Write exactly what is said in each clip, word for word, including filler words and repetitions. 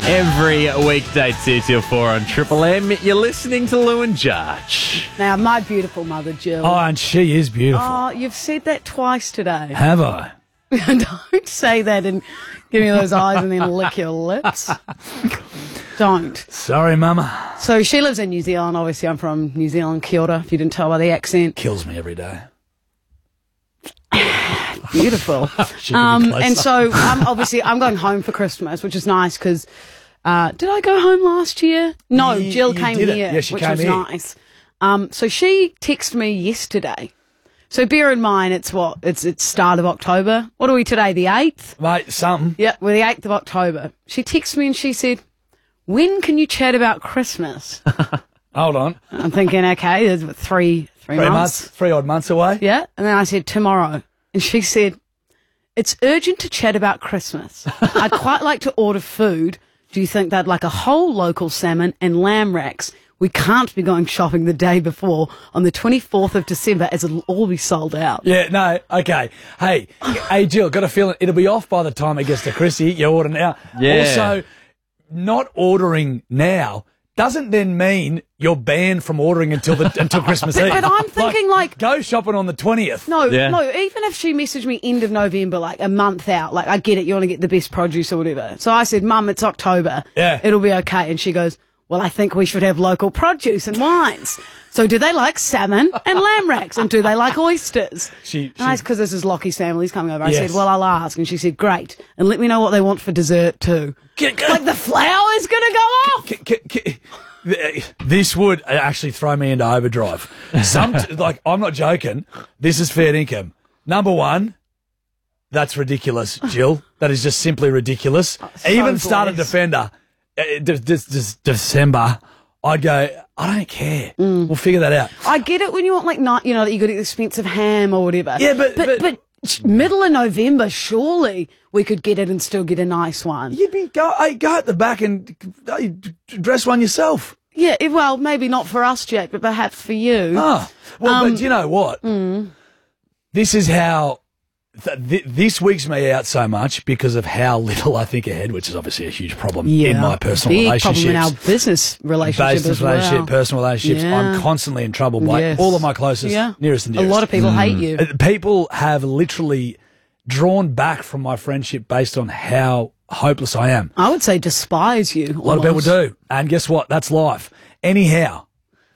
Every weekday two till four on Triple M, you're listening to Lou and Judge. Now, my beautiful mother, Jill. Oh, and she is beautiful. Oh, you've said that twice today. Have I? Don't say that and give me those eyes and then lick your lips. Don't. Sorry, Mama. So she lives in New Zealand. Obviously, I'm from New Zealand, Kia ora, if you didn't tell by the accent. Kills me every day. Beautiful. um, and so, um, obviously, I'm going home for Christmas, which is nice because, uh, did I go home last year? No, You- Jill you came didn't. here, Yeah, she which came was here. nice. Um, so she texted me yesterday. So bear in mind, it's what? It's it's start of October. What are we today, the eighth? Mate, something. Yeah, we're the eighth of October. She texted me and she said, when can you chat about Christmas? Hold on. I'm thinking, okay, there's what, three, three, Three months. months, three odd months away. Yeah. And then I said, tomorrow. And she said, it's urgent to chat about Christmas. I'd quite like to order food. Do you think they'd like a whole local salmon and lamb racks? We can't be going shopping the day before on the twenty-fourth of December as it'll all be sold out. Yeah, no, okay. Hey, hey, Jill, got a feeling it'll be off by the time it gets to Chrissy. You order now. Yeah. Also, not ordering now doesn't then mean you're banned from ordering until the until Christmas Eve. But I'm thinking like, go shopping on the twentieth. no, Yeah. no, even if she messaged me end of November, like a month out, like I get it, you want to get the best produce or whatever. So I said, Mum, it's October. Yeah. It'll be okay. And she goes, well, I think we should have local produce and wines. So do they like salmon and lamb racks? And do they like oysters? She- Because she- this is Lockie's family's coming over. I Yes. said, well, I'll ask. And she said, great. And let me know what they want for dessert too. Get- get- Like the flour is going to go off. K- k- k- This would actually throw me into overdrive. Some like I'm not joking. This is fair income. Number one, that's ridiculous, Jill. That is just simply ridiculous. so Even started blessed. defender uh, de- de- de- December. I'd go. I don't care. Mm. We'll figure that out. I get it when you want like not, you know, that you got expensive ham or whatever. Yeah, but- but, but- but middle of November, surely we could get it and still get a nice one. You'd be go. Hey, go at the back and uh, dress one yourself. Yeah, eh, well, maybe not for us, Jack, but perhaps for you. Ah, well, Um, but you know what? This is how th- th- this weeks me out so much because of how little I think ahead, which is obviously a huge problem Yeah, in my personal big relationships. problem in our business relationship Business as well. relationship, personal relationships. Yeah. I'm constantly in trouble by Yes. all of my closest, Yeah. nearest and A dearest. lot of people hate you. Uh, People have literally drawn back from my friendship based on how hopeless I am. I would say despise you. A lot of people do. And guess what? That's life. Anyhow,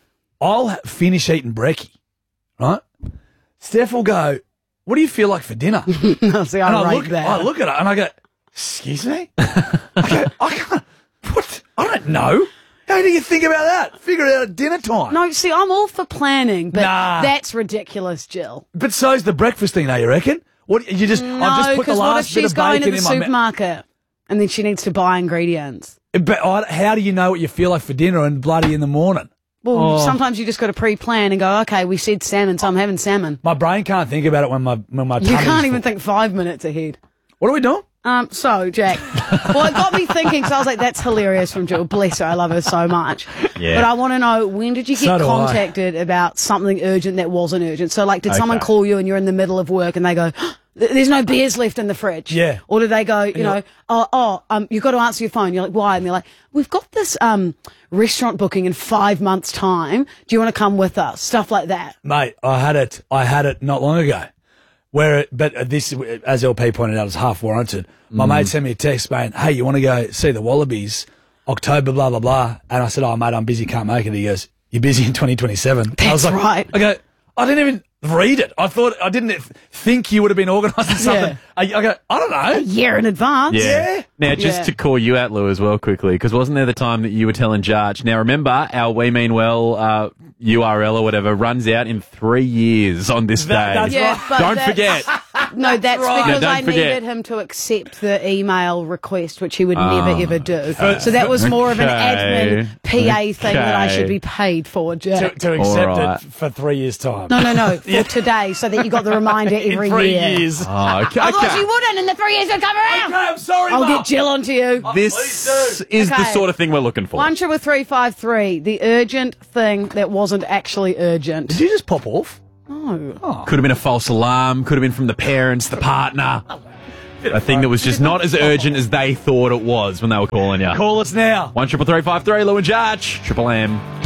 I'll ha- finish eating brekkie, right? Steph will go, what do you feel like for dinner? do. See, I And I rate look, that. I look at her and I go, excuse me? I go, I can't, what? I don't know. How do you think about that? Figure it out at dinner time. No, see, I'm all for planning, but Nah. that's ridiculous, Jill. But so's the breakfast thing, though, you reckon? What, you just, No, I've just put the because what if last bit she's of going bacon to the in my mouth. supermarket and then she needs to buy ingredients? But I, how do you know what you feel like for dinner and bloody in the morning? Well, Oh. sometimes you just got to pre-plan and go, okay, we said salmon, so I'm having salmon. My brain can't think about it when my when my You tummy's can't even full. think five minutes ahead. What are we doing? Um, so, Jack, well, it got me thinking, so I was like, that's hilarious from Jill. Bless her, I love her so much. Yeah. But I want to know, when did you get So do I. contacted about something urgent that wasn't urgent? So, like, did someone Okay. call you and you're in the middle of work and they go, there's no beers left in the fridge? Yeah. Or do they go, you you're know, like- oh, oh, um, you've got to answer your phone. You're like, why? And they're like, we've got this um restaurant booking in five months' time. Do you want to come with us? Stuff like that. Mate, I had it. I had it not long ago. Where, it, but this, as L P pointed out, is half warranted. My Mm. mate sent me a text saying, "Hey, you want to go see the Wallabies, October, blah blah blah?" And I said, "Oh, mate, I'm busy, can't make it." He goes, "You're busy in twenty twenty-seven." I was That's like, right. I go, I didn't even read it. I thought I didn't think you would have been organising something. Yeah. I, I go, I don't know. A year in advance. Yeah. Now, just Yeah. to call you out, Lou, as well, quickly, because wasn't there the time that you were telling Jarch? Now, remember, our We Mean Well uh, U R L or whatever runs out in three years on this That- day. that's Yeah, right. but Don't that's- forget. No, that's right. because No, don't I forget. needed him to accept the email request, which he would never Oh, ever do. So that was more of an Okay. admin P A thing that I Okay. should be paid for, To, Jack. to accept right. it for three years' time. No, no, no, for today, so that you got the reminder in every three year. years. Oh, okay. Otherwise, okay. you wouldn't, and the three years would come around. Okay, I'm sorry, I'll Mum. get Jill onto you. This Please is the Okay. sort of thing we're looking for. One triple three five three. The urgent thing that wasn't actually urgent. Did you just pop off? No. Could have been a false alarm. Could have been from the parents, the partner. A thing that was just not as urgent as they thought it was when they were calling you. Call us now. One triple three five three, Lou and Jarch, Triple M.